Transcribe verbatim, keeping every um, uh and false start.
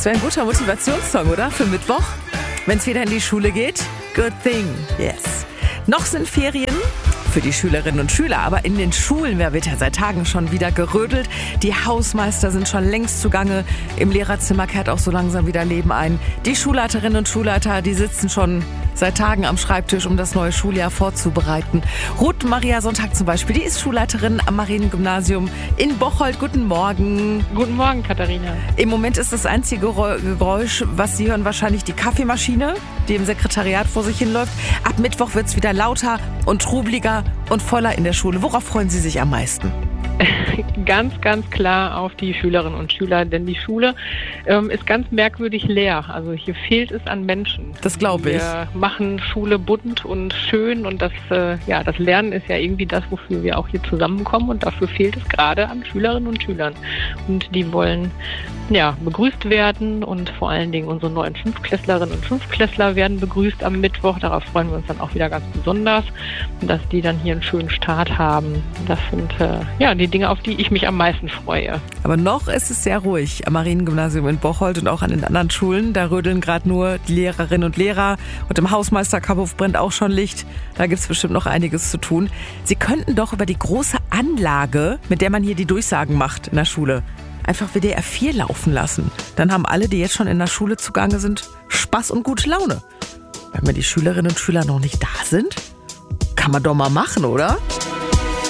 wäre ein guter Motivationssong, oder? Für Mittwoch, wenn es wieder in die Schule geht. Good thing, yes. Noch sind Ferien für die Schülerinnen und Schüler, aber in den Schulen wird ja seit Tagen schon wieder gerödelt. Die Hausmeister sind schon längst zugange. Im Lehrerzimmer kehrt auch so langsam wieder Leben ein. Die Schulleiterinnen und Schulleiter, die sitzen schon seit Tagen am Schreibtisch, um das neue Schuljahr vorzubereiten. Ruth Maria Sonntag zum Beispiel, die ist Schulleiterin am Mariengymnasium in Bocholt. Guten Morgen. Guten Morgen, Katharina. Im Moment ist das einzige Geräusch, was Sie hören, wahrscheinlich die Kaffeemaschine, die im Sekretariat vor sich hinläuft. Ab Mittwoch wird es wieder lauter und trubeliger und voller in der Schule. Worauf freuen Sie sich am meisten? Ganz, ganz klar auf die Schülerinnen und Schüler, denn die Schule ähm, ist ganz merkwürdig leer. Also hier fehlt es an Menschen. Das glaube ich. Wir machen Schule bunt und schön und das, äh, ja, das Lernen ist ja irgendwie das, wofür wir auch hier zusammenkommen und dafür fehlt es gerade an Schülerinnen und Schülern. Und die wollen ja begrüßt werden und vor allen Dingen unsere neuen Fünftklässlerinnen und Fünftklässler werden begrüßt am Mittwoch. Darauf freuen wir uns dann auch wieder ganz besonders, dass die dann hier einen schönen Start haben. Das sind äh, ja die Dinge, auf die ich mich am meisten freue. Aber noch ist es sehr ruhig am Mariengymnasium in Bocholt und auch an den anderen Schulen. Da rödeln gerade nur die Lehrerinnen und Lehrer und im Hausmeisterkabuff brennt auch schon Licht. Da gibt es bestimmt noch einiges zu tun. Sie könnten doch über die große Anlage, mit der man hier die Durchsagen macht in der Schule, einfach W D R vier laufen lassen. Dann haben alle, die jetzt schon in der Schule zugange sind, Spaß und gute Laune. Wenn wir die Schülerinnen und Schüler noch nicht da sind, kann man doch mal machen, oder?